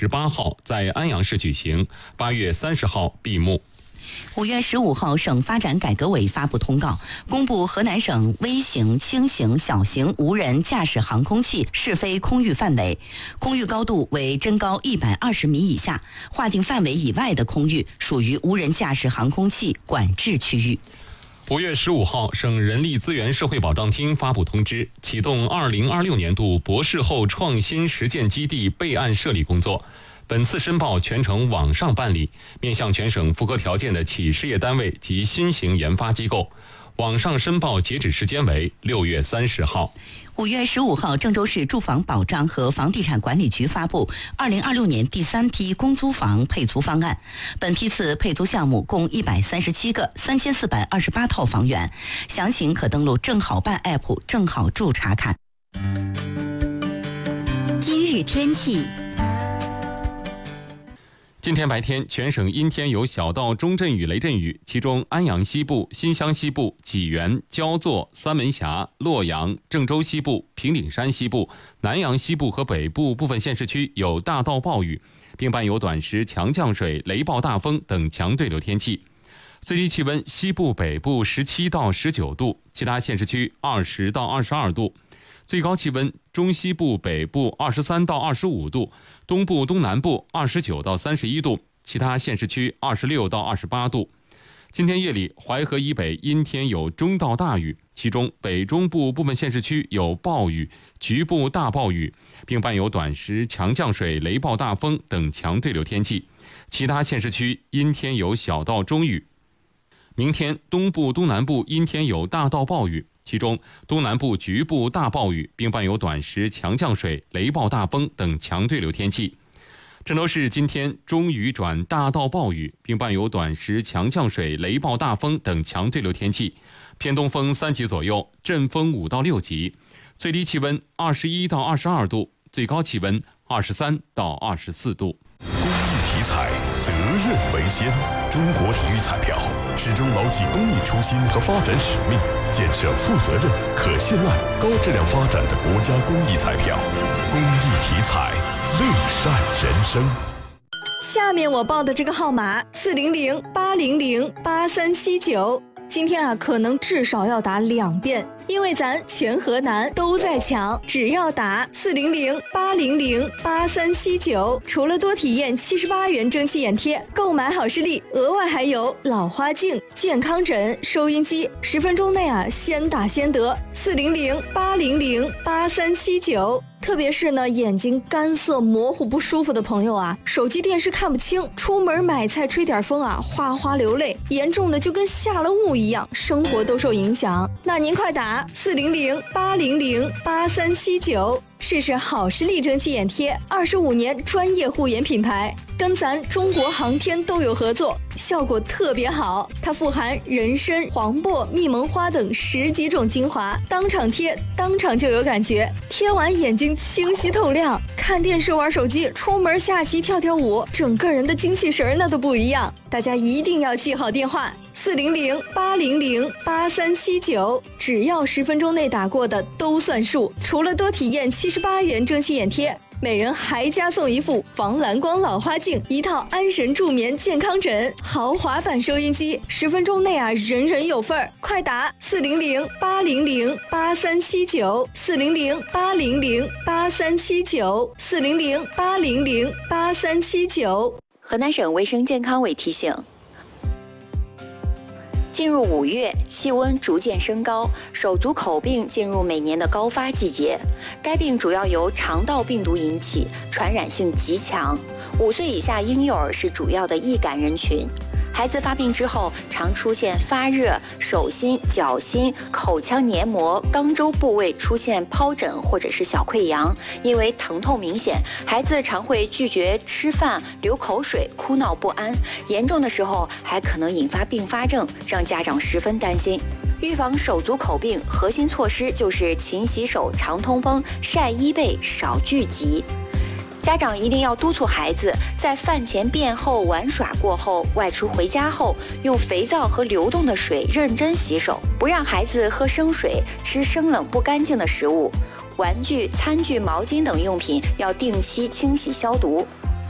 18号在安阳市举行，8月30号闭幕。 5月15号，省发展改革委发布通告，公布河南省微型、轻型、小型无人驾驶航空器试飞空域范围，空域高度为真高120米以下，划定范围以外的空域属于无人驾驶航空器管制区域。 5月15号，省人力资源社会保障厅发布通知，启动2026年度博士后创新实践基地备案设立工作。本次申报全程网上办理，面向全省符合条件的企事业单位及新型研发机构。网上申报截止时间为6月30号。 5月15号，郑州市住房保障和房地产管理局发布2026年第3批公租房配租方案。本批次配租项目共137个3428套房源，详情可登录正好办 app 正好住查看。 今日天气。 今天白天，全省阴天有小到中阵雨、雷阵雨，其中安阳西部、新乡西部、济源、焦作、三门峡、洛阳、郑州西部、平顶山西部、南阳西部和北部部分县市区有大到暴雨，并伴有短时强降水、雷暴大风等强对流天气。最低气温西部、北部17到19度，其他县市区20到22度。最高气温中西部、北部23到25度，东部、东南部29到31度，其他县市区26到28度。今天夜里，淮河以北阴天有中到大雨，其中北中部部分县市区有暴雨，局部大暴雨，并伴有短时强降水、雷暴大风等强对流天气。其他县市区阴天有小到中雨。明天，东部、东南部阴天有大到暴雨，其中东南部局部大暴雨，并伴有短时强降水、雷暴大风等强对流天气。郑州市今天中雨转大到暴雨，并伴有短时强降水、雷暴大风等强对流天气，偏东风3级左右，阵风5到6级，最低气温21到22度，最高气温23到24度。 公益体彩，责任为先。中国体育彩票始终牢记公益初心和发展使命，建设负责任、可信赖、高质量发展的国家公益彩票。公益体彩，乐善人生。 下面我报的这个号码400-800-8379，今天可能至少要打2遍，因为咱全河南都在抢，只要打400-800-8379，除了多体验78元蒸汽眼贴，购买好视力额外还有老花镜、健康枕、收音机，10分钟内先打先得。400-800-8379。特别是呢，眼睛干涩模糊不舒服的朋友手机电视看不清，出门买菜吹点风哗哗流泪，严重的就跟下了雾一样，生活都受影响。那您快打400-800-8379，试试好视力蒸汽眼贴，25年专业护眼品牌，跟咱中国航天都有合作，效果特别好。它富含人参、黄柏、蜜蒙花等10几种精华，当场贴当场就有感觉，贴完眼睛清晰透亮，看电视玩手机，出门下棋跳跳舞，整个人的精气神那都不一样。大家一定要记好电话400-800-8379，只要10分钟内打过的都算数。除了多体验78元蒸汽眼贴，每人还加送一副防蓝光老花镜，一套安神助眠健康枕，豪华版收音机，10分钟内人人有份儿。快打400-800-8379 400-800-8379 400-800-8379。 河南省卫生健康委提醒，进入5月，气温逐渐升高，手足口病进入每年的高发季节。该病主要由肠道病毒引起，传染性极强。5岁以下婴幼儿是主要的易感人群。孩子发病之后，常出现发热、手心、脚心、口腔黏膜、肛周部位出现疱疹或者是小溃疡。因为疼痛明显，孩子常会拒绝吃饭、流口水、哭闹不安，严重的时候还可能引发并发症，让家长十分担心。预防手足口病核心措施就是勤洗手、常通风、晒衣被、少聚集。家长一定要督促孩子在饭前便后玩耍过后，外出回家后用肥皂和流动的水认真洗手，不让孩子喝生水、吃生冷不干净的食物。玩具、餐具、毛巾等用品要定期清洗消毒。